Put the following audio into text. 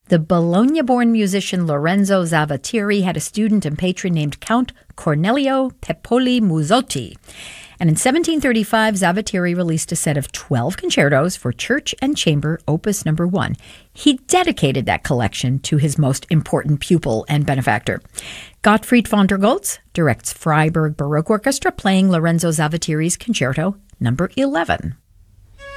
The Bologna-born musician Lorenzo Zavattieri had a student and patron named Count Cornelio Pepoli Musotti. And in 1735, Zavattieri released a set of 12 concertos for church and chamber, opus number 1. He dedicated that collection to his most important pupil and benefactor. Gottfried von der Goltz directs Freiburg Baroque Orchestra playing Lorenzo Zavattieri's concerto number 11.